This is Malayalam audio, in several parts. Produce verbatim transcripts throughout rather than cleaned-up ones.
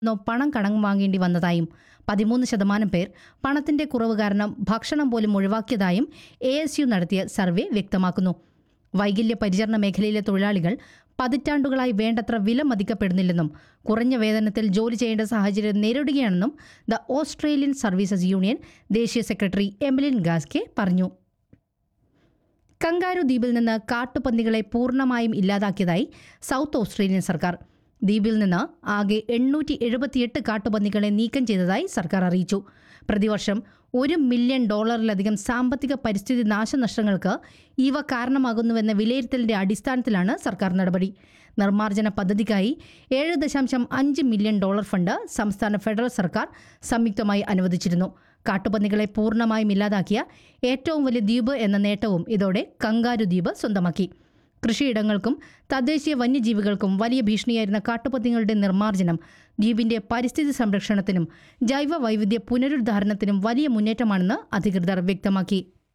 നോ പണം കടം വാങ്ങേണ്ടി വന്നതായും പതിമൂന്ന് ശതമാനം പേർ പണത്തിന്റെ കുറവ് കാരണം ഭക്ഷണം പോലും ഒഴിവാക്കിയതായും എ എസ് യു നടത്തിയ സർവേ വ്യക്തമാക്കുന്നു. വൈകല്യ പരിചരണ മേഖലയിലെ തൊഴിലാളികൾ പതിറ്റാണ്ടുകളായി വേണ്ടത്ര വില മതിക്കപ്പെടുന്നില്ലെന്നും കുറഞ്ഞ വേതനത്തിൽ ജോലി ചെയ്യേണ്ട സാഹചര്യം നേരിടുകയാണെന്നും ദ ഓസ്ട്രേലിയൻ സർവീസസ് യൂണിയൻ ദേശീയ സെക്രട്ടറി എമിലിൻ ഗാസ്കെ പറഞ്ഞു. കങ്കാരു ദ്വീപിൽ നിന്ന് കാട്ടുപന്നികളെ പൂർണ്ണമായും ഇല്ലാതാക്കിയതായി സൗത്ത് ഓസ്ട്രേലിയൻ സർക്കാർ. ദ്വീപിൽ നിന്ന് ആകെ എണ്ണൂറ്റി എഴുപത്തിയെട്ട് കാട്ടുപന്നികളെ നീക്കം ചെയ്തതായി സർക്കാർ അറിയിച്ചു. പ്രതിവർഷം ഒരു മില്യൺ ഡോളറിലധികം സാമ്പത്തിക പരിസ്ഥിതി നാശനഷ്ടങ്ങൾക്ക് ഇവ കാരണമാകുന്നുവെന്ന വിലയിരുത്തലിന്റെ അടിസ്ഥാനത്തിലാണ് സർക്കാർ നടപടി. നിർമ്മാർജ്ജന പദ്ധതിക്കായി ഏഴ് ദശാംശം അഞ്ച് മില്യൺ ഡോളർ ഫണ്ട് സംസ്ഥാന ഫെഡറൽ സർക്കാർ സംയുക്തമായി അനുവദിച്ചിരുന്നു. കാട്ടുപന്നികളെ പൂർണ്ണമായും ഇല്ലാതാക്കിയ ഏറ്റവും വലിയ ദ്വീപ് എന്ന നേട്ടവും ഇതോടെ കങ്കാരു ദ്വീപ് സ്വന്തമാക്കി. കൃഷിയിടങ്ങൾക്കും തദ്ദേശീയ വന്യജീവികൾക്കും വലിയ ഭീഷണിയായിരുന്ന കാട്ടുപന്നികളുടെ നിർമ്മാർജ്ജനം ദ്വീപിന്റെ പരിസ്ഥിതി സംരക്ഷണത്തിനും ജൈവ വൈവിധ്യ പുനരുദ്ധാരണത്തിനും വലിയ മുന്നേറ്റമാണെന്ന് അധികൃതർ വ്യക്തമാക്കി.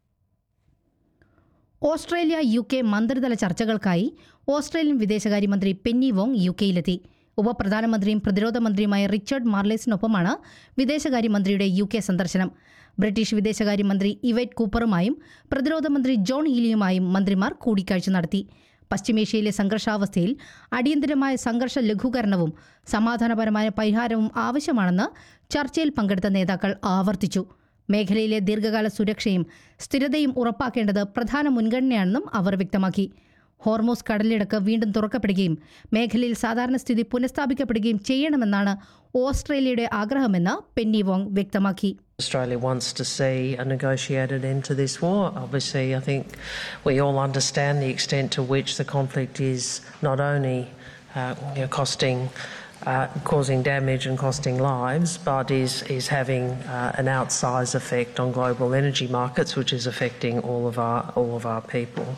ഓസ്ട്രേലിയ യു കെ മന്ത്രിതല ചർച്ചകൾക്കായി ഓസ്ട്രേലിയൻ വിദേശകാര്യമന്ത്രി പെന്നി വോങ് യു കെയിലെത്തി. ഉപപ്രധാനമന്ത്രിയും പ്രതിരോധ മന്ത്രിയുമായ റിച്ചർഡ് മാർലേസിനൊപ്പമാണ് വിദേശകാര്യമന്ത്രിയുടെ യു കെ സന്ദർശനം. ബ്രിട്ടീഷ് വിദേശകാര്യമന്ത്രി ഇവൈറ്റ് കൂപ്പറുമായും പ്രതിരോധ മന്ത്രി ജോൺ ഹീലിയുമായും മന്ത്രിമാർ കൂടിക്കാഴ്ച നടത്തി. പശ്ചിമേഷ്യയിലെ സംഘർഷാവസ്ഥയിൽ അടിയന്തരമായ സംഘർഷ ലഘൂകരണവും സമാധാനപരമായ പരിഹാരവും ആവശ്യമാണെന്ന് ചർച്ചയിൽ പങ്കെടുത്ത നേതാക്കൾ ആവർത്തിച്ചു. മേഖലയിലെ ദീർഘകാല സുരക്ഷയും സ്ഥിരതയും ഉറപ്പാക്കേണ്ടത് പ്രധാന മുൻഗണനയാണെന്നും അവർ വ്യക്തമാക്കി. ഹോർമോസ് കടലിടുക്ക് വീണ്ടും തുറക്കപ്പെടുകയും മേഖലയിൽ സാധാരണ സ്ഥിതി പുനഃസ്ഥാപിക്കപ്പെടുകയും ചെയ്യണമെന്നാണ് ഓസ്ട്രേലിയയുടെ ആഗ്രഹമെന്ന് പെന്നി വോങ് വ്യക്തമാക്കി. Australia wants to see a negotiated end to this war. Obviously, I think we all understand the extent to which the conflict is not only uh, you know, costing, uh, causing damage and costing lives, but is is having uh, an outsized effect on global energy markets, which is affecting all of our all of our people.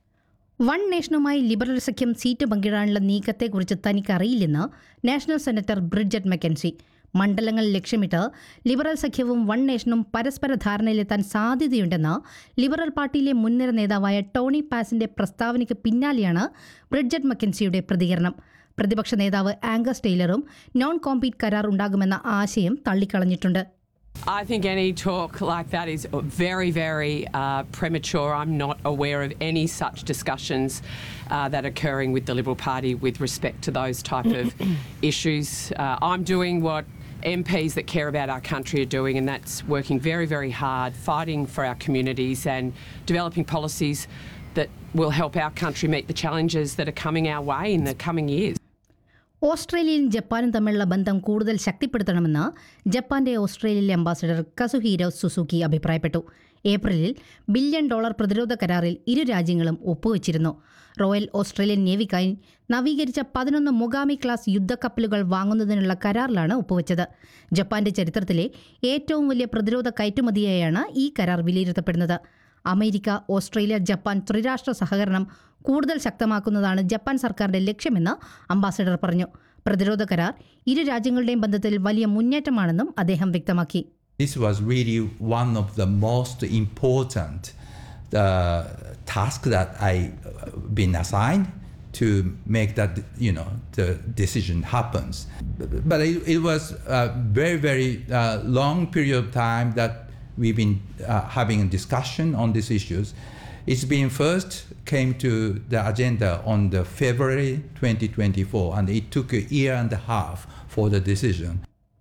One നേഷനുമായി liberal സഖ്യം seat പങ്കിടാനുള്ള നീക്കത്തെക്കുറിച്ച് തനിക്കറിയില്ലെന്ന് national senator Bridget Mackenzie. മണ്ഡലങ്ങൾ ലക്ഷ്യമിട്ട് ലിബറൽ സഖ്യവും വൺ നേഷനും പരസ്പര ധാരണയിലെത്താൻ സാധ്യതയുണ്ടെന്ന് ലിബറൽ പാർട്ടിയിലെ മുൻനിര നേതാവായ ടോണി പാസിന്റെ പ്രസ്താവനയ്ക്ക് പിന്നാലെയാണ് ബ്രിഡ്ജറ്റ് മക്കൻസിയുടെ പ്രതികരണം. പ്രതിപക്ഷ നേതാവ് ആംഗസ് ടെയ്ലറും നോൺ കോമ്പീറ്റ് കരാർ ഉണ്ടാകുമെന്ന ആശയം തള്ളിക്കളഞ്ഞിട്ടുണ്ട്. I think any talk like that is very, very uh, premature. I'm not aware of any such discussions uh, that are occurring with the Liberal Party with respect to those type of issues. Uh, I'm doing what M Ps that care about our country are doing, and that's working very, very hard, fighting for our communities and developing policies that will help our country meet the challenges that are coming our way in the coming years. ഓസ്ട്രേലിയയും ജപ്പാനും തമ്മിലുള്ള ബന്ധം കൂടുതൽ ശക്തിപ്പെടുത്തണമെന്ന് ജപ്പാന്റെ ഓസ്ട്രേലിയയിലെ അംബാസഡർ കസുഹീരോ സുസുക്കി അഭിപ്രായപ്പെട്ടു. ഏപ്രിലിൽ ബില്യൺ ഡോളർ പ്രതിരോധ കരാറിൽ ഇരു രാജ്യങ്ങളും ഒപ്പുവച്ചിരുന്നു. റോയൽ ഓസ്ട്രേലിയൻ നേവിക്കായി നവീകരിച്ച പതിനൊന്ന് മൊഗാമി ക്ലാസ് യുദ്ധക്കപ്പലുകൾ വാങ്ങുന്നതിനുള്ള കരാറിലാണ് ഒപ്പുവച്ചത്. ജപ്പാന്റെ ചരിത്രത്തിലെ ഏറ്റവും വലിയ പ്രതിരോധ കയറ്റുമതിയായാണ് ഈ കരാർ വിലയിരുത്തപ്പെടുന്നത്. അമേരിക്ക, ഓസ്ട്രേലിയ, ജപ്പാൻ ത്രിരാഷ്ട്ര സഹകരണം കൂടുതൽ ശക്തമാക്കുന്നതാണ് ജപ്പാൻ സർക്കാരിന്റെ ലക്ഷ്യമെന്ന് അംബാസഡർ പറഞ്ഞു. പ്രതിരോധ കരാർ ഇരു രാജ്യങ്ങളുടെയും ബന്ധത്തിൽ വലിയ മുന്നേറ്റമാണെന്നും അദ്ദേഹം വ്യക്തമാക്കി. This was really one of the most important uh, tasks that I been assigned to make that, you know, the decision happens. But it, it was a very, very uh, long period of time that we've been uh, having a discussion on these issues. It's been first came to the agenda on the February twenty twenty-four, and it took a year and a half for the decision.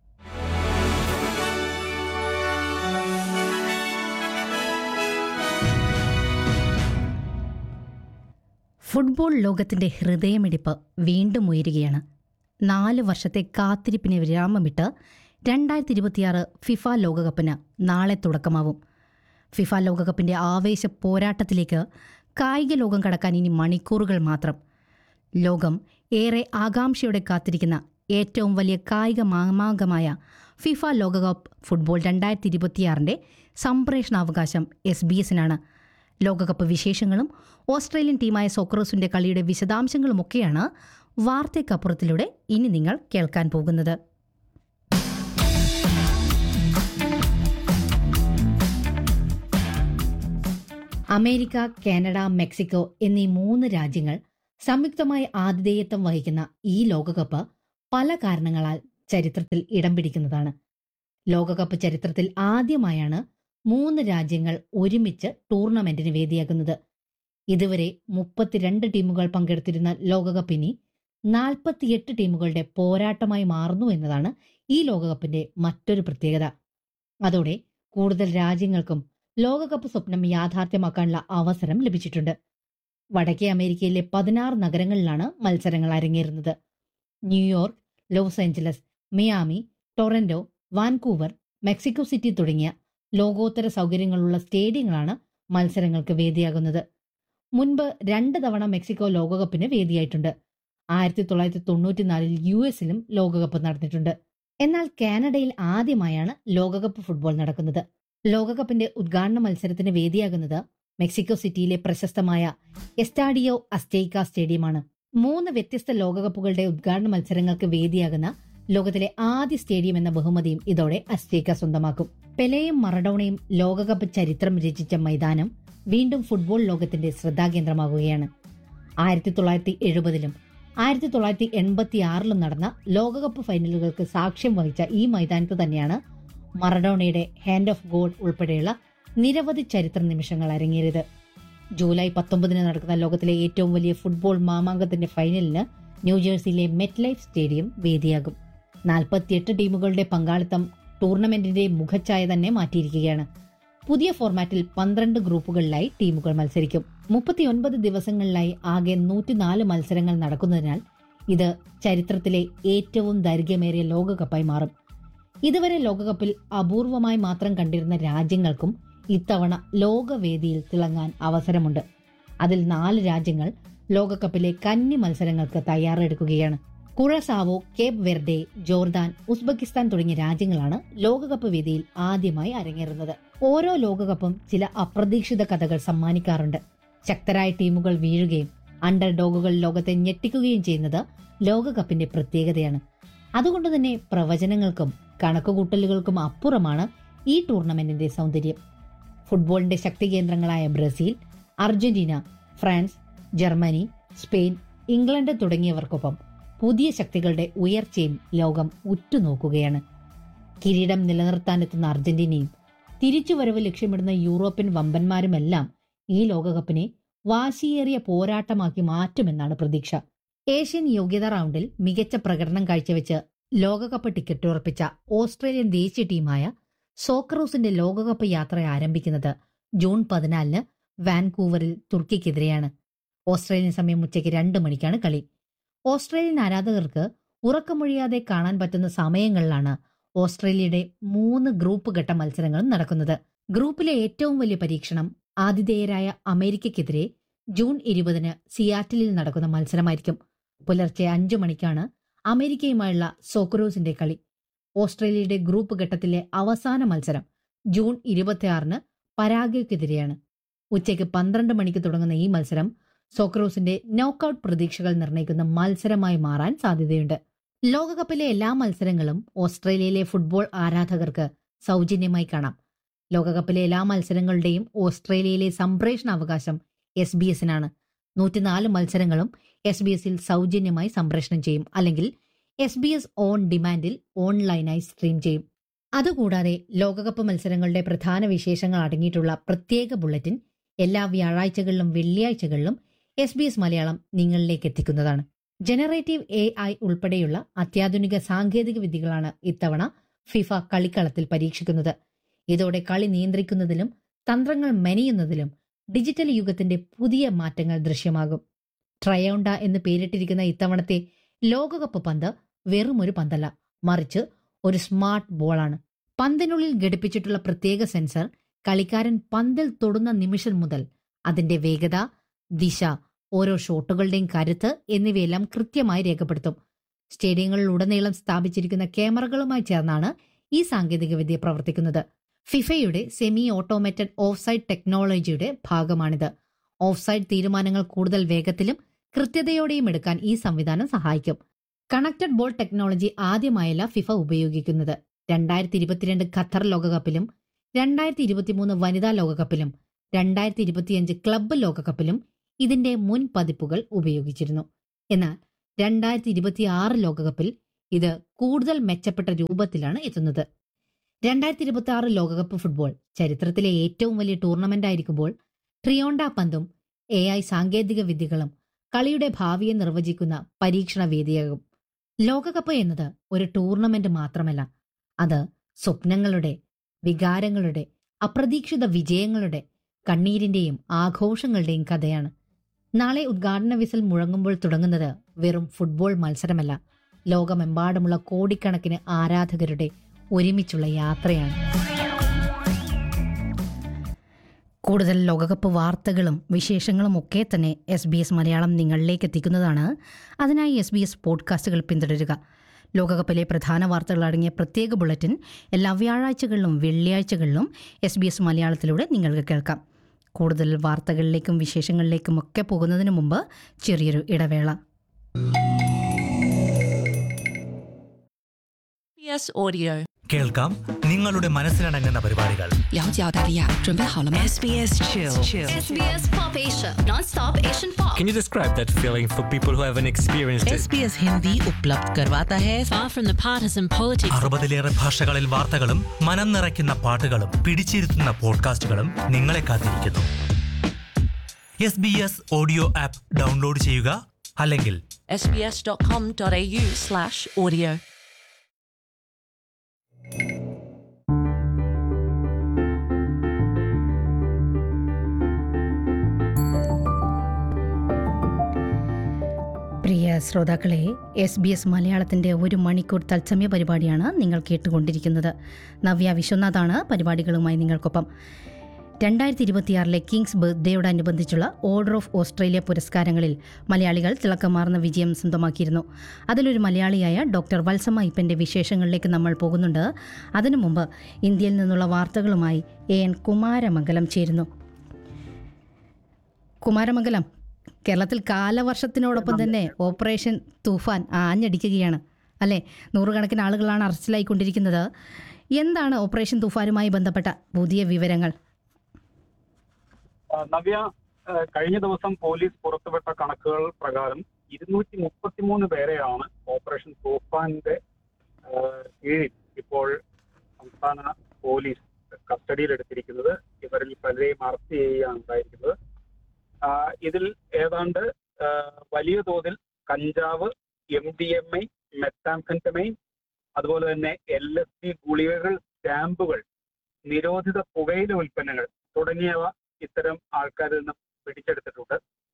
Football ലോകത്തിന്റെ ഹൃദയമിടിപ്പ് വീണ്ടും ഉയരുകയാണ്. നാല് വർഷത്തെ കാത്തിരിപ്പിന് വിരാമമിട്ട് രണ്ടായിരത്തി ഇരുപത്തിയാറ് ഫിഫ ലോകകപ്പിന് നാളെ തുടക്കമാവും. ഫിഫ ലോകകപ്പിന്റെ ആവേശ പോരാട്ടത്തിലേക്ക് കായിക ലോകം കടക്കാൻ ഇനി മണിക്കൂറുകൾ മാത്രം. ലോകം ഏറെ ആകാംക്ഷയോടെ കാത്തിരിക്കുന്ന ഏറ്റവും വലിയ കായിക മാമാങ്കമായ ഫിഫ ലോകകപ്പ് ഫുട്ബോൾ രണ്ടായിരത്തി ഇരുപത്തിയാറിൻ്റെ സംപ്രേഷണാവകാശം എസ് ബി എസിനാണ്. ലോകകപ്പ് വിശേഷങ്ങളും ഓസ്ട്രേലിയൻ ടീമായ സോക്കറൂസിൻ്റെ കളിയുടെ വിശദാംശങ്ങളുമൊക്കെയാണ് വാർത്തയ്ക്കപ്പുറത്തിലൂടെ ഇനി നിങ്ങൾ കേൾക്കാൻ പോകുന്നത്. അമേരിക്ക, കാനഡ, മെക്സിക്കോ എന്നീ മൂന്ന് രാജ്യങ്ങൾ സംയുക്തമായി ആതിഥേയത്വം വഹിക്കുന്ന ഈ ലോകകപ്പ് പല കാരണങ്ങളാൽ ചരിത്രത്തിൽ ഇടം പിടിക്കുന്നതാണ്. ലോകകപ്പ് ചരിത്രത്തിൽ ആദ്യമായാണ് മൂന്ന് രാജ്യങ്ങൾ ഒരുമിച്ച് ടൂർണമെന്റിന് വേദിയാകുന്നത്. ഇതുവരെ മുപ്പത്തിരണ്ട് ടീമുകൾ പങ്കെടുത്തിരുന്ന ലോകകപ്പ് ഇനി നാൽപ്പത്തിയെട്ട് ടീമുകളുടെ പോരാട്ടമായി മാറുന്നു എന്നതാണ് ഈ ലോകകപ്പിന്റെ മറ്റൊരു പ്രത്യേകത. അതോടെ കൂടുതൽ രാജ്യങ്ങൾക്കും ലോകകപ്പ് സ്വപ്നം യാഥാർത്ഥ്യമാക്കാനുള്ള അവസരം ലഭിച്ചിട്ടുണ്ട്. വടക്കേ അമേരിക്കയിലെ പതിനാറ് നഗരങ്ങളിലാണ് മത്സരങ്ങൾ അരങ്ങേറുന്നത്. New York, loss Angeles, Miami, Toronto, Vancouver, Mexico city തുടങ്ങിയ ലോകോത്തര സൗകര്യങ്ങളുള്ള സ്റ്റേഡിയങ്ങളാണ് മത്സരങ്ങൾക്ക് വേദിയാകുന്നത്. മുൻപ് രണ്ട് തവണ മെക്സിക്കോ ലോകകപ്പിന് വേദിയായിട്ടുണ്ട്. ആയിരത്തി തൊള്ളായിരത്തി തൊണ്ണൂറ്റിനാലിൽ യു എസിലും ലോകകപ്പ് നടന്നിട്ടുണ്ട്. എന്നാൽ കാനഡയിൽ ആദ്യമായാണ് ലോകകപ്പ് ഫുട്ബോൾ നടക്കുന്നത്. ലോകകപ്പിന്റെ ഉദ്ഘാടന മത്സരത്തിന് വേദിയാകുന്നത് മെക്സിക്കോ സിറ്റിയിലെ പ്രശസ്തമായ എസ്റ്റാഡിയോ അസ്റ്റേക്ക സ്റ്റേഡിയമാണ്. മൂന്ന് വ്യത്യസ്ത ലോകകപ്പുകളുടെ ഉദ്ഘാടന മത്സരങ്ങൾക്ക് വേദിയാകുന്ന ലോകത്തിലെ ആദ്യ സ്റ്റേഡിയം എന്ന ബഹുമതിയും ഇതോടെ അസ്റ്റേക്ക സ്വന്തമാക്കും. പെലെയും മറഡോണയും ലോകകപ്പ് ചരിത്രം രചിച്ച മൈതാനം വീണ്ടും ഫുട്ബോൾ ലോകത്തിന്റെ ശ്രദ്ധാകേന്ദ്രമാകുകയാണ്. ആയിരത്തി തൊള്ളായിരത്തി എഴുപതിലും ആയിരത്തി തൊള്ളായിരത്തി എൺപത്തി ആറിലും നടന്ന ലോകകപ്പ് ഫൈനലുകൾക്ക് സാക്ഷ്യം വഹിച്ച ഈ മൈതാനത്ത് തന്നെയാണ് മറഡോണയുടെ ഹാൻഡ് ഓഫ് ഗോഡ് ഉൾപ്പെടെയുള്ള നിരവധി ചരിത്ര നിമിഷങ്ങൾ അരങ്ങേറിയത്. ജൂലൈ പത്തൊമ്പതിന് നടക്കുന്ന ലോകത്തിലെ ഏറ്റവും വലിയ ഫുട്ബോൾ മാമാങ്കത്തിന്റെ ഫൈനലിന് ന്യൂജേഴ്സിയിലെ മെറ്റ് ലൈഫ് സ്റ്റേഡിയം വേദിയാകും. നാൽപ്പത്തിയെട്ട് ടീമുകളുടെ പങ്കാളിത്തം ടൂർണമെന്റിന്റെ മുഖച്ഛായ തന്നെ മാറ്റിയിരിക്കുകയാണ്. പുതിയ ഫോർമാറ്റിൽ പന്ത്രണ്ട് ഗ്രൂപ്പുകളിലായി ടീമുകൾ മത്സരിക്കും. മുപ്പത്തിയൊൻപത് ദിവസങ്ങളിലായി ആകെ നൂറ്റിനാല് മത്സരങ്ങൾ നടക്കുന്നതിനാൽ ഇത് ചരിത്രത്തിലെ ഏറ്റവും ദൈർഘ്യമേറിയ ലോകകപ്പായി മാറും. ഇതുവരെ ലോകകപ്പിൽ അപൂർവമായി മാത്രം കണ്ടിരുന്ന രാജ്യങ്ങൾക്കും ഇത്തവണ ലോകവേദിയിൽ തിളങ്ങാൻ അവസരമുണ്ട്. അതിൽ നാല് രാജ്യങ്ങൾ ലോകകപ്പിലെ കന്നി മത്സരങ്ങൾക്ക് തയ്യാറെടുക്കുകയാണ്. കുറസാവോ, കേപ്പ് വെർഡെ, ജോർദാൻ, ഉസ്ബെക്കിസ്ഥാൻ തുടങ്ങിയ രാജ്യങ്ങളാണ് ലോകകപ്പ് വേദിയിൽ ആദ്യമായി അരങ്ങേറുന്നത്. ഓരോ ലോകകപ്പും ചില അപ്രതീക്ഷിത കഥകൾ സമ്മാനിക്കാറുണ്ട്. ശക്തരായ ടീമുകൾ വീഴുകയും അണ്ടർ ഡോഗുകൾ ലോകത്തെ ഞെട്ടിക്കുകയും ചെയ്യുന്നത് ലോകകപ്പിന്റെ പ്രത്യേകതയാണ്. അതുകൊണ്ട് തന്നെ പ്രവചനങ്ങൾക്കും കണക്കുകൂട്ടലുകൾക്കും അപ്പുറമാണ് ഈ ടൂർണമെന്റിന്റെ സൗന്ദര്യം. ഫുട്ബോളിന്റെ ശക്തി കേന്ദ്രങ്ങളായ Brazil, Argentina, France, Germany, Spain, England തുടങ്ങിയവർക്കൊപ്പം പുതിയ ശക്തികളുടെ ഉയർച്ചയും ലോകം ഉറ്റുനോക്കുകയാണ്. കിരീടം നിലനിർത്താനെത്തുന്ന അർജന്റീനയും തിരിച്ചുവരവ് ലക്ഷ്യമിടുന്ന യൂറോപ്യൻ വമ്പന്മാരുമെല്ലാം ഈ ലോകകപ്പിനെ വാശിയേറിയ പോരാട്ടമാക്കി മാറ്റുമെന്നാണ് പ്രതീക്ഷ. ഏഷ്യൻ യോഗ്യതാ റൗണ്ടിൽ മികച്ച പ്രകടനം കാഴ്ചവെച്ച് ലോകകപ്പ് ടിക്കറ്റ് ഉറപ്പിച്ച ഓസ്ട്രേലിയൻ ദേശീയ ടീമായ സോക്കറൂസിന്റെ ലോകകപ്പ് യാത്ര ആരംഭിക്കുന്നത് ജൂൺ പതിനാലിന് വാൻകൂവറിൽ തുർക്കിക്കെതിരെയാണ്. ഓസ്ട്രേലിയൻ സമയം ഉച്ചയ്ക്ക് രണ്ട് മണിക്കാണ് കളി. ഓസ്ട്രേലിയൻ ആരാധകർക്ക് ഉറക്കമൊഴിയാതെ കാണാൻ പറ്റുന്ന സമയങ്ങളിലാണ് ഓസ്ട്രേലിയയുടെ മൂന്ന് ഗ്രൂപ്പ് ഘട്ട മത്സരങ്ങളും നടക്കുന്നത്. ഗ്രൂപ്പിലെ ഏറ്റവും വലിയ പരീക്ഷണം ആതിഥേയരായ അമേരിക്കയ്ക്കെതിരെ ജൂൺ ഇരുപതിന് സിയാറ്റിലിൽ നടക്കുന്ന മത്സരമായിരിക്കും. പുലർച്ചെ അഞ്ചു മണിക്കാണ് അമേരിക്കയുമായുള്ള സോക്കറൂസിന്റെ കളി. ഓസ്ട്രേലിയയുടെ ഗ്രൂപ്പ് ഘട്ടത്തിലെ അവസാന മത്സരം ജൂൺ ഇരുപത്തിയാറിന് പരാഗ്വേക്കെതിരെയാണ്. ഉച്ചയ്ക്ക് പന്ത്രണ്ട് മണിക്ക് തുടങ്ങുന്ന ഈ മത്സരം സോക്കറൂസിന്റെ നോക്കൌട്ട് പ്രതീക്ഷകൾ നിർണ്ണയിക്കുന്ന മത്സരമായി മാറാൻ സാധ്യതയുണ്ട്. ലോകകപ്പിലെ എല്ലാ മത്സരങ്ങളും ഓസ്ട്രേലിയയിലെ ഫുട്ബോൾ ആരാധകർക്ക് സൗജന്യമായി കാണാം. ലോകകപ്പിലെ എല്ലാ മത്സരങ്ങളുടെയും ഓസ്ട്രേലിയയിലെ സംപ്രേഷണ അവകാശം എസ് ബി എസിനാണ്. നൂറ്റിനാല് മത്സരങ്ങളും എസ് ബി എസിൽ സൗജന്യമായി സംപ്രേഷണം ചെയ്യും, അല്ലെങ്കിൽ എസ് ബി എസ് ഓൺ ഡിമാൻഡിൽ ഓൺലൈനായി സ്ട്രീം ചെയ്യും. അതുകൂടാതെ ലോകകപ്പ് മത്സരങ്ങളുടെ പ്രധാന വിശേഷങ്ങൾ അടങ്ങിയിട്ടുള്ള പ്രത്യേക ബുള്ളറ്റിൻ എല്ലാ വ്യാഴാഴ്ചകളിലും വെള്ളിയാഴ്ചകളിലും എസ് ബി എസ് മലയാളം നിങ്ങളിലേക്ക് എത്തിക്കുന്നതാണ്. ജനറേറ്റീവ് എ ഐ ഉൾപ്പെടെയുള്ള അത്യാധുനിക സാങ്കേതിക വിദ്യകളാണ് ഇത്തവണ ഫിഫ കളിക്കളത്തിൽ പരീക്ഷിക്കുന്നത്. ഇതോടെ കളി നിയന്ത്രിക്കുന്നതിലും തന്ത്രങ്ങൾ മെനയുന്നതിലും ഡിജിറ്റൽ യുഗത്തിന്റെ പുതിയ മാറ്റങ്ങൾ ദൃശ്യമാകും. ട്രയോണ്ട എന്ന് പേരിട്ടിരിക്കുന്ന ഇത്തവണത്തെ ലോകകപ്പ് പന്ത് വെറുമൊരു പന്തല്ല, മറിച്ച് ഒരു സ്മാർട്ട് ബോളാണ്. പന്തിനുള്ളിൽ ഘടിപ്പിച്ചിട്ടുള്ള പ്രത്യേക സെൻസർ കളിക്കാരൻ പന്തിൽ തൊടുന്ന നിമിഷം മുതൽ അതിന്റെ വേഗത, ദിശ, ഓരോ ഷോട്ടുകളുടെയും കരുത്ത് എന്നിവയെല്ലാം കൃത്യമായി രേഖപ്പെടുത്തും. സ്റ്റേഡിയങ്ങളിലുടനീളം സ്ഥാപിച്ചിരിക്കുന്ന ക്യാമറകളുമായി ചേർന്നാണ് ഈ സാങ്കേതികവിദ്യ പ്രവർത്തിക്കുന്നത്. ഫിഫയുടെ സെമി ഓട്ടോമേറ്റഡ് ഓഫ്സൈഡ് ടെക്നോളജിയുടെ ഭാഗമാണിത്. ഓഫ്സൈഡ് തീരുമാനങ്ങൾ കൂടുതൽ വേഗത്തിലും കൃത്യതയോടെയും എടുക്കാൻ ഈ സംവിധാനം സഹായിക്കും. കണക്റ്റഡ് ബോൾ ടെക്നോളജി ആദ്യമായല്ല ഫിഫ ഉപയോഗിക്കുന്നത്. രണ്ടായിരത്തി ഇരുപത്തിരണ്ട് ഖത്തർ ലോകകപ്പിലും രണ്ടായിരത്തി ഇരുപത്തിമൂന്ന് വനിതാ ലോകകപ്പിലും രണ്ടായിരത്തി ഇരുപത്തിയഞ്ച് ക്ലബ്ബ് ലോകകപ്പിലും ഇതിന്റെ മുൻ പതിപ്പുകൾ ഉപയോഗിച്ചിരുന്നു. എന്നാൽ രണ്ടായിരത്തി ഇരുപത്തിയാറ് ലോകകപ്പിൽ ഇത് കൂടുതൽ മെച്ചപ്പെട്ട രൂപത്തിലാണ് എത്തുന്നത്. രണ്ടായിരത്തി ഇരുപത്തി ആറ് ലോകകപ്പ് ഫുട്ബോൾ ചരിത്രത്തിലെ ഏറ്റവും വലിയ ടൂർണമെന്റ് ആയിരിക്കുമ്പോൾ ട്രിയോണ്ട പന്തും എ ഐ സാങ്കേതിക വിദ്യകളും കളിയുടെ ഭാവിയെ നിർവചിക്കുന്ന പരീക്ഷണ വേദിയാകും. ലോകകപ്പ് എന്നത് ഒരു ടൂർണമെന്റ് മാത്രമല്ല, അത് സ്വപ്നങ്ങളുടെ, വികാരങ്ങളുടെ, അപ്രതീക്ഷിത വിജയങ്ങളുടെ, കണ്ണീരിന്റെയും ആഘോഷങ്ങളുടെയും കഥയാണ്. നാളെ ഉദ്ഘാടന വിസിൽ മുഴങ്ങുമ്പോൾ തുടങ്ങുന്നത് വെറും ഫുട്ബോൾ മത്സരമല്ല, ലോകമെമ്പാടുമുള്ള കോടിക്കണക്കിന് ആരാധകരുടെ ഒരുമിച്ചുള്ള യാത്രയാണ്. കൂടുതൽ ലോകകപ്പ് വാർത്തകളും വിശേഷങ്ങളും ഒക്കെ തന്നെ എസ് ബി എസ് മലയാളം നിങ്ങളിലേക്ക് എത്തിക്കുന്നതാണ്. അതിനായി എസ് ബി എസ് പോഡ്കാസ്റ്റുകൾ പിന്തുടരുക. ലോകകപ്പിലെ പ്രധാന വാർത്തകൾ അടങ്ങിയ പ്രത്യേക ബുള്ളറ്റിൻ എല്ലാ വ്യാഴാഴ്ചകളിലും വെള്ളിയാഴ്ചകളിലും എസ് ബി എസ് മലയാളത്തിലൂടെ നിങ്ങൾക്ക് കേൾക്കാം. കൂടുതൽ വാർത്തകളിലേക്കും വിശേഷങ്ങളിലേക്കും ഒക്കെ പോകുന്നതിന് മുമ്പ് ചെറിയൊരു ഇടവേള. Audio കേൾക്കാം നിങ്ങളുടെ മനസ്സിനടങ്ങുന്ന പരിപാടികൾ. 了解澳大利亚准备好了吗 S B S Chill. S B S Pop Asia, non-stop Asian pop. Can you describe that feeling for people who haven't experienced it? S B S Hindi उपलब्ध करवाता है Far from the partisan politics. അറുപതിലേറെ ഭാഷകളിൽ വാർത്തകളും മനം നിറയ്ക്കുന്ന പാട്ടുകളും പിടിച്ചിരുത്തുന്ന പോഡ്കാസ്റ്റുകളും നിങ്ങളെ കാത്തിരിക്കുന്നു. S B S audio app download ചെയ്യുക, അല്ലെങ്കിൽ s b s dot com dot a u slash audio. പ്രിയ ശ്രോതാക്കളെ, എസ് ബി എസ് മലയാളത്തിൻ്റെ ഒരു മണിക്കൂർ തത്സമയ പരിപാടിയാണ് നിങ്ങൾ കേട്ടുകൊണ്ടിരിക്കുന്നത്. നവ്യ വിശ്വനാഥാണ് പരിപാടികളുമായി നിങ്ങൾക്കൊപ്പം. രണ്ടായിരത്തി ഇരുപത്തിയാറിലെ കിങ്സ് ബർത്ത്ഡേയോടനുബന്ധിച്ചുള്ള ഓർഡർ ഓഫ് ഓസ്ട്രേലിയ പുരസ്കാരങ്ങളിൽ മലയാളികൾ തിളക്കമാർന്ന വിജയം സ്വന്തമാക്കിയിരുന്നു. അതിലൊരു മലയാളിയായ ഡോക്ടർ വത്സമ്മ ഇപ്പൻ്റെ വിശേഷങ്ങളിലേക്ക് നമ്മൾ പോകുന്നുണ്ട്. അതിനു മുമ്പ് ഇന്ത്യയിൽ നിന്നുള്ള വാർത്തകളുമായി എ എൻ കുമാരമംഗലം ചേരുന്നു. കുമാരമംഗലം, കേരളത്തിൽ കാലവർഷത്തിനോടൊപ്പം തന്നെ ഓപ്പറേഷൻ തൂഫാൻ ആഞ്ഞടിക്കുകയാണ് അല്ലേ? നൂറുകണക്കിന് ആളുകളാണ് അറസ്റ്റിലായിക്കൊണ്ടിരിക്കുന്നത്. എന്താണ് ഓപ്പറേഷൻ തൂഫാനുമായി ബന്ധപ്പെട്ട പുതിയ വിവരങ്ങൾ? നവ്യ, കഴിഞ്ഞ ദിവസം പോലീസ് പുറത്തുവിട്ട കണക്കുകൾ പ്രകാരം ഇരുന്നൂറ്റി മുപ്പത്തിമൂന്ന് പേരെയാണ് ഓപ്പറേഷൻ തൂഫാന്റെ കീഴിൽ ഇപ്പോൾ സംസ്ഥാന പോലീസ് കസ്റ്റഡിയിലെടുത്തിരിക്കുന്നത്. ഇവരിൽ പലരെയും അറസ്റ്റ് ചെയ്യുകയാണ് ഉണ്ടായിരിക്കുന്നത്. ഇതിൽ ഏതാണ്ട് വലിയ തോതിൽ കഞ്ചാവ്, എം ഡി എം ഐ, മെത്താംഫെറ്റമൈൻ, അതുപോലെ തന്നെ എൽ എസ് ഡി ഗുളികകൾ, സ്റ്റാമ്പുകൾ, നിരോധിത പുകയില ഉൽപ്പന്നങ്ങൾ തുടങ്ങിയവ ഇത്തരം ആൾക്കാരിൽ നിന്നും പിടിച്ചെടുത്തിട്ടുണ്ട്.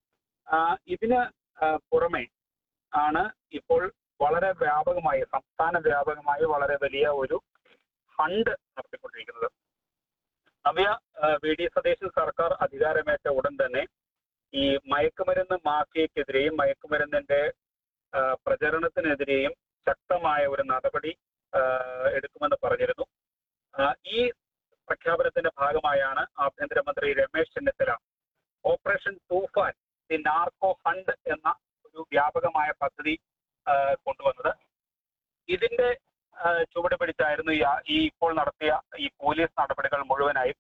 ഇതിന് പുറമെ ആണ് ഇപ്പോൾ വളരെ വ്യാപകമായി, സംസ്ഥാന വ്യാപകമായി വളരെ വലിയ ഒരു ഹണ്ട് നടത്തിക്കൊണ്ടിരിക്കുന്നത്. നവ്യ, വി ഡി സതീശൻ സർക്കാർ അധികാരമേറ്റ ഉടൻ തന്നെ ഈ മയക്കുമരുന്ന് മാഫിയക്കെതിരെയും മയക്കുമരുന്നിന്റെ പ്രചരണത്തിനെതിരെയും ശക്തമായ ഒരു നടപടി എടുക്കുമെന്ന് പറഞ്ഞിരുന്നു. ഈ പ്രഖ്യാപനത്തിന്റെ ഭാഗമായാണ് ആഭ്യന്തരമന്ത്രി Ramesh Chennithala operation Toofan the narco fund എന്ന ഒരു വ്യാപകമായ പദ്ധതി കൊണ്ടുവന്നത്. ഇതിന്റെ ചുവട് പിടിച്ചായിരുന്നു ഈ ഇപ്പോൾ നടത്തിയ ഈ പോലീസ് നടപടികൾ മുഴുവനായും.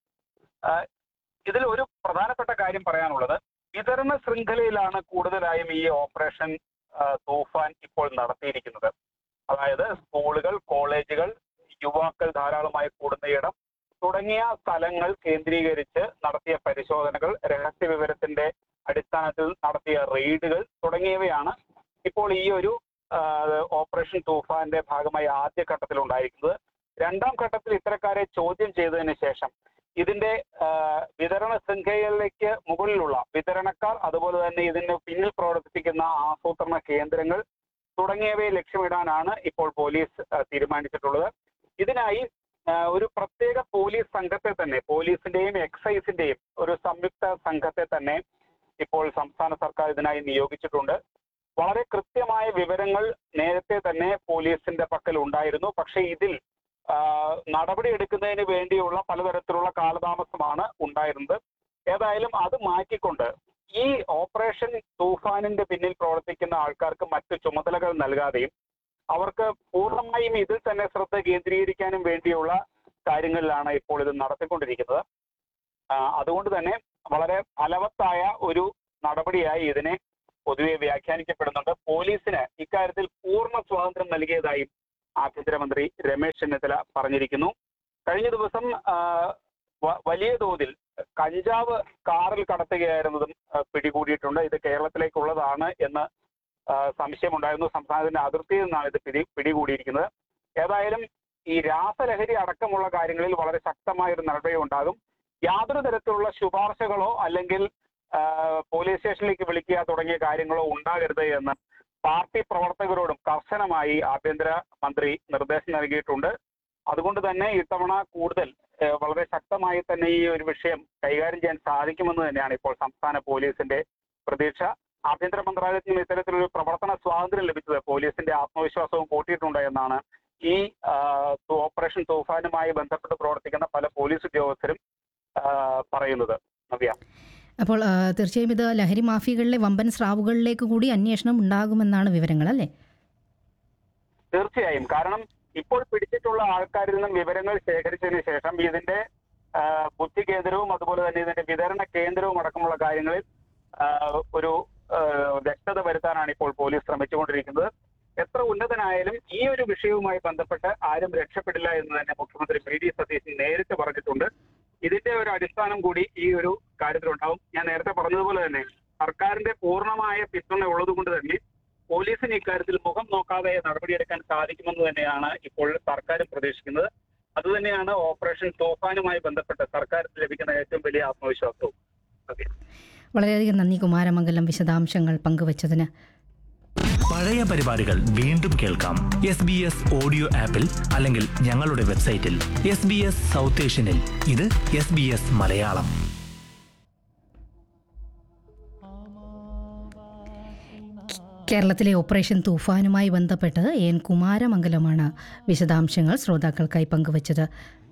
ഇതിൽ ഒരു പ്രധാനപ്പെട്ട കാര്യം പറയാനുള്ളത്, വിതരണ ശൃംഖലയിലാണ് കൂടുതലായും ഈ ഓപ്പറേഷൻ തൂഫാൻ ഇപ്പോൾ നടത്തിയിരിക്കുന്നത്. അതായത് സ്കൂളുകൾ, കോളേജുകൾ, യുവാക്കൾ ധാരാളമായി കൂടുന്നയിടം തുടങ്ങിയ സ്ഥലങ്ങൾ കേന്ദ്രീകരിച്ച് നടത്തിയ പരിശോധനകൾ, രഹസ്യ വിവരത്തിന്റെ അടിസ്ഥാനത്തിൽ നടത്തിയ റെയ്ഡുകൾ തുടങ്ങിയവയാണ് ഇപ്പോൾ ഈ ഒരു ഓപ്പറേഷൻ തൂഫാന്റെ ഭാഗമായി ആദ്യ ഘട്ടത്തിൽ ഉണ്ടായിരിക്കുന്നത്. രണ്ടാം ഘട്ടത്തിൽ ഇത്തരക്കാരെ ചോദ്യം ചെയ്തതിന് ശേഷം ഇതിന്റെ വിതരണ ശൃംഖലയിലേക്ക് മുകളിലുള്ള വിതരണക്കാർ, അതുപോലെ തന്നെ ഇതിന് പിന്നിൽ പ്രവർത്തിപ്പിക്കുന്ന ആസൂത്രണ കേന്ദ്രങ്ങൾ തുടങ്ങിയവയെ ലക്ഷ്യമിടാനാണ് ഇപ്പോൾ പോലീസ് തീരുമാനിച്ചിട്ടുള്ളത്. ഇതിനായി ഒരു പ്രത്യേക പോലീസ് സംഘത്തെ തന്നെ, പോലീസിന്റെയും എക്സൈസിന്റെയും ഒരു സംയുക്ത സംഘത്തെ തന്നെ ഇപ്പോൾ സംസ്ഥാന സർക്കാർ ഇതിനായി നിയോഗിച്ചിട്ടുണ്ട്. വളരെ കൃത്യമായ വിവരങ്ങൾ നേരത്തെ തന്നെ പോലീസിന്റെ പക്കൽ ഉണ്ടായിരുന്നു. പക്ഷേ ഇതിൽ നടപടി എടുക്കുന്നതിന് വേണ്ടിയുള്ള പലതരത്തിലുള്ള കാലതാമസമാണ് ഉണ്ടായിരുന്നത്. ഏതായാലും അത് മാറ്റിക്കൊണ്ട് ഈ ഓപ്പറേഷൻ തൂഫാനിന്റെ പിന്നിൽ പ്രവർത്തിക്കുന്ന ആൾക്കാർക്ക് മറ്റു ചുമതലകൾ നൽകാതെയും അവർക്ക് പൂർണ്ണമായും ഇതിൽ തന്നെ ശ്രദ്ധ കേന്ദ്രീകരിക്കാനും വേണ്ടിയുള്ള കാര്യങ്ങളിലാണ് ഇപ്പോൾ ഇത് നടത്തിക്കൊണ്ടിരിക്കുന്നത്. അതുകൊണ്ട് തന്നെ വളരെ ഫലവത്തായ ഒരു നടപടിയായി ഇതിനെ പൊതുവെ വ്യാഖ്യാനിക്കപ്പെടുന്നുണ്ട്. പോലീസിന് ഇക്കാര്യത്തിൽ പൂർണ്ണ സ്വാതന്ത്ര്യം നൽകിയതായും ആഭ്യന്തരമന്ത്രി രമേശ് ചെന്നിത്തല പറഞ്ഞിരിക്കുന്നു. കഴിഞ്ഞ ദിവസം വലിയ തോതിൽ കഞ്ചാവ് കാറിൽ കടത്തുകയായിരുന്നതും പിടികൂടിയിട്ടുണ്ട്. ഇത് കേരളത്തിലേക്കുള്ളതാണ് എന്ന് സംശയമുണ്ടായിരുന്നു. സംസ്ഥാനത്തിന്റെ അതിർത്തിയിൽ നിന്നാണ് ഇത് പിടി പിടികൂടിയിരിക്കുന്നത്. ഏതായാലും ഈ രാസലഹരി അടക്കമുള്ള കാര്യങ്ങളിൽ വളരെ ശക്തമായ ഒരു നടപടി ഉണ്ടാകും. യാതൊരു തരത്തിലുള്ള ശുപാർശകളോ അല്ലെങ്കിൽ പോലീസ് സ്റ്റേഷനിലേക്ക് വിളിക്കുക തുടങ്ങിയ കാര്യങ്ങളോ ഉണ്ടാകരുത് എന്ന് പാർട്ടി പ്രവർത്തകരോടും കർശനമായി ആഭ്യന്തര മന്ത്രി നിർദ്ദേശം നൽകിയിട്ടുണ്ട്. അതുകൊണ്ട് തന്നെ ഇത്തവണ കൂടുതൽ വളരെ ശക്തമായി തന്നെ ഈ ഒരു വിഷയം കൈകാര്യം ചെയ്യാൻ സാധിക്കുമെന്ന് തന്നെയാണ് ഇപ്പോൾ സംസ്ഥാന പോലീസിന്റെ പ്രതീക്ഷ. ആഭ്യന്തര മന്ത്രാലയത്തിൽ നിന്ന് ഇത്തരത്തിലൊരു പ്രവർത്തന സ്വാതന്ത്ര്യം ലഭിച്ചത് പോലീസിന്റെ ആത്മവിശ്വാസവും കൂട്ടിയിട്ടുണ്ട് എന്നാണ് ഈ ഓപ്പറേഷൻ തൂഫാനുമായി ബന്ധപ്പെട്ട് പ്രവർത്തിക്കുന്ന പല പോലീസ് ഉദ്യോഗസ്ഥരും പറയുന്നത്. നവ്യ, അപ്പോൾ തീർച്ചയായും ഇത് ലഹരി മാഫിയകളിലെ വമ്പൻ സ്രാവുകളിലേക്ക് കൂടി അന്വേഷണം ഉണ്ടാകുമെന്നാണ് വിവരങ്ങൾ, അല്ലേ? തീർച്ചയായും. കാരണം ഇപ്പോൾ പിടിച്ചിട്ടുള്ള ആൾക്കാരിൽ നിന്നും വിവരങ്ങൾ ശേഖരിച്ചതിന് ശേഷം ഇതിന്റെ ബുദ്ധി കേന്ദ്രവും അതുപോലെ തന്നെ ഇതിന്റെ വിതരണ കേന്ദ്രവും അടക്കമുള്ള കാര്യങ്ങളിൽ ഒരു വ്യക്തത വരുത്താനാണ് ഇപ്പോൾ പോലീസ് ശ്രമിച്ചുകൊണ്ടിരിക്കുന്നത്. എത്ര ഉന്നതനായാലും ഈ ഒരു വിഷയവുമായി ബന്ധപ്പെട്ട് ആരും രക്ഷപ്പെടില്ല എന്ന് തന്നെ മുഖ്യമന്ത്രി വി ഡി സതീശൻ നേരിട്ട് പറഞ്ഞിട്ടുണ്ട്. ഇതിന്റെ ഒരു അടിസ്ഥാനം കൂടി ഈ ഒരു കാര്യത്തിലുണ്ടാവും. ഞാൻ നേരത്തെ പറഞ്ഞതുപോലെ തന്നെ സർക്കാരിന്റെ പൂർണ്ണമായ പിന്തുണ ഉള്ളതുകൊണ്ട് തന്നെ പോലീസിന് ഇക്കാര്യത്തിൽ മുഖം നോക്കാതെ നടപടിയെടുക്കാൻ സാധിക്കുമെന്ന് തന്നെയാണ് ഇപ്പോൾ സർക്കാരും പ്രതീക്ഷിക്കുന്നത്. അതുതന്നെയാണ് ഓപ്പറേഷൻ തോഫാനുമായി ബന്ധപ്പെട്ട് സർക്കാരിന് ലഭിക്കുന്ന ഏറ്റവും വലിയ ആത്മവിശ്വാസവും. വളരെയധികം നന്ദി കുമാരമംഗലം, വിശദാംശങ്ങൾ പങ്കുവച്ചതിന്. പഴയ പരിപാടികൾ വീണ്ടും കേൾക്കാം എസ് ബി എസ് ഓഡിയോ ആപ്പിൽ അല്ലെങ്കിൽ ഞങ്ങളുടെ വെബ്സൈറ്റിൽ എസ് ബി എസ് സൗത്ത് ഏഷ്യനിൽ. ഇത് എസ് ബി എസ് മലയാളം. കേരളത്തിലെ ഓപ്പറേഷൻ തൂഫാനുമായി ബന്ധപ്പെട്ട് എൻ കുമാരമംഗലമാണ് വിശദാംശങ്ങൾ ശ്രോതാക്കൾക്കായി പങ്കുവച്ചത്.